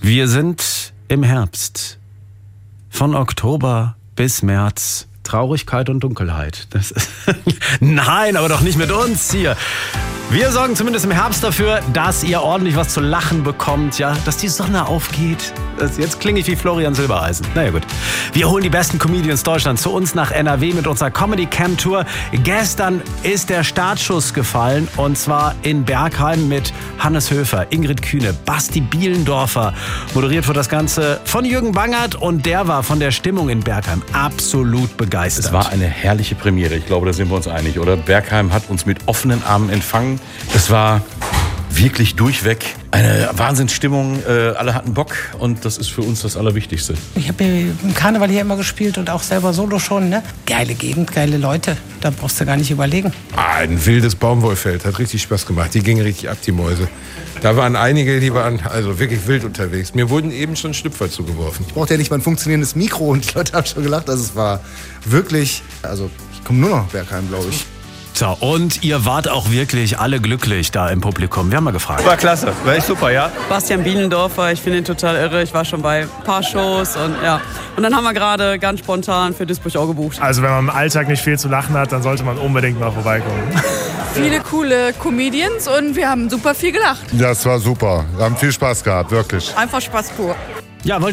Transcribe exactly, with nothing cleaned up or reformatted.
Wir sind im Herbst. Von Oktober bis März. Traurigkeit und Dunkelheit. Das ist Nein, aber doch nicht mit uns hier. Wir sorgen zumindest im Herbst dafür, dass ihr ordentlich was zu lachen bekommt, ja, dass die Sonne aufgeht. Das, jetzt klinge ich wie Florian Silbereisen. Naja gut. Wir holen die besten Comedians Deutschlands zu uns nach N R W mit unserer Comedy Camp Tour. Gestern ist der Startschuss gefallen und zwar in Bergheim mit Hannes Höfer, Ingrid Kühne, Basti Bielendorfer. Moderiert wird das Ganze von Jürgen Bangert und der war von der Stimmung in Bergheim absolut begeistert. Es war eine herrliche Premiere, ich glaube, da sind wir uns einig, oder? Bergheim hat uns mit offenen Armen empfangen. Es war wirklich durchweg eine Wahnsinnsstimmung. Äh, alle hatten Bock und das ist für uns das Allerwichtigste. Ich habe im Karneval hier immer gespielt und auch selber solo schon. Ne? Geile Gegend, geile Leute. Da brauchst du gar nicht überlegen. Ah, ein wildes Baumwollfeld. Hat richtig Spaß gemacht. Die gingen richtig ab, die Mäuse. Da waren einige, die waren also wirklich wild unterwegs. Mir wurden eben schon Schlüpfer zugeworfen. Ich brauchte ja nicht mal ein funktionierendes Mikro und die Leute haben schon gelacht. Also es war wirklich, also ich komme nur noch nach Bergheim, glaube ich. So, und ihr wart auch wirklich alle glücklich da im Publikum. Wir haben mal gefragt. War klasse, war echt super, ja. Bastian Bielendorfer, ich finde ihn total irre. Ich war schon bei ein paar Shows und ja. Und dann haben wir gerade ganz spontan für Duisburg auch gebucht. Also wenn man im Alltag nicht viel zu lachen hat, dann sollte man unbedingt mal vorbeikommen. Viele coole Comedians und wir haben super viel gelacht. Das war super. Wir haben viel Spaß gehabt, wirklich. Einfach Spaß pur. Ja,